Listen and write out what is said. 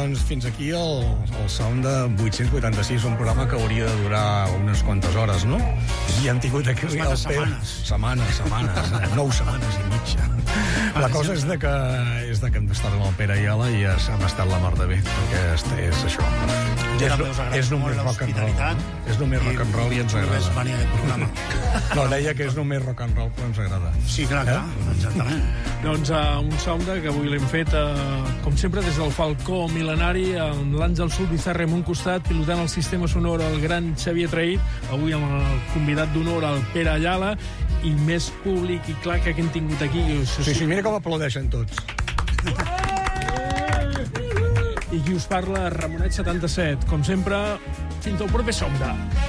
doncs fins aquí el Sound de 886, un programa que hauria de durar unes quantes hores, no? I hem tingut aquí el Pere... Setmanes, 9 setmanes i mitja. La cosa és que hem d'estar amb el Pere Ayala i hem estat la mar de bé, perquè és això. És només rock and roll. És només rock and roll i ens agrada. No, deia que és només rock and roll, però ens agrada. Sí, clar, exactament. Doncs un sound que avui l'hem fet, com sempre, des del Falcó Mil·lenari, amb l'Àngel Subizarre en un costat, pilotant el sistema sonor el gran Xavier Traït, avui amb el convidat d'honor, el Pere Ayala, i més públic i clar que hem tingut aquí. Sí, mira com aplaudeixen tots. I qui us parla, Ramonet77. Com sempre, fins al proper Sound.